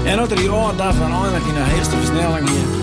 En dat er die oor daarvan eindelijk in de heerste versnelling hier.